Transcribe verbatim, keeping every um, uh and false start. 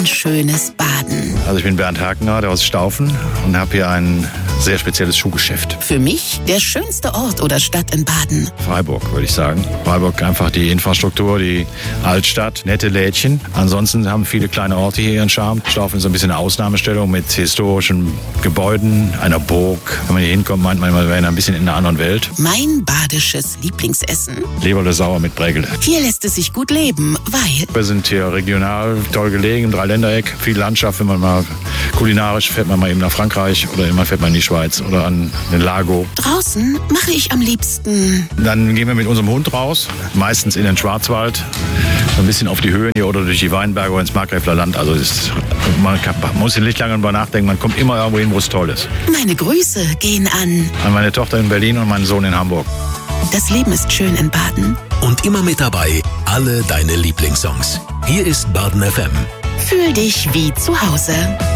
ein schönes Baden. Also ich bin Bernd Hakener aus Staufen und habe hier ein sehr spezielles Schuhgeschäft. Für mich der schönste Ort oder Stadt in Baden. Freiburg, würde ich sagen. Freiburg einfach die Infrastruktur, die Altstadt, nette Lädchen. Ansonsten haben viele kleine Orte hier ihren Charme. Staufen ist so ein bisschen eine Ausnahmestellung mit historischen Gebäuden, einer Burg. Wenn man hier hinkommt, meint man, man wäre ein bisschen in einer anderen Welt. Mein badisches Lieblingsessen. Leberle sauer mit Brägele. Hier lässt es sich gut leben, weil... Wir sind hier regional toll gelegen, im Dreiländereck. Viel Landschaft, wenn man mal kulinarisch fährt man mal eben nach Frankreich oder man fährt mal in die Schweiz oder an den Lago. Draußen mache ich am liebsten. Dann gehen wir mit unserem Hund raus, meistens in den Schwarzwald, ein bisschen auf die Höhen hier oder durch die Weinberge oder ins Markgräfler Land. Also ist, man, kann, man muss nicht lange drüber nachdenken, man kommt immer irgendwo hin, wo es toll ist. Meine Grüße gehen an... An meine Tochter in Berlin und meinen Sohn in Hamburg. Das Leben ist schön in Baden. Und immer mit dabei, alle deine Lieblingssongs. Hier ist Baden F M. Fühl dich wie zu Hause.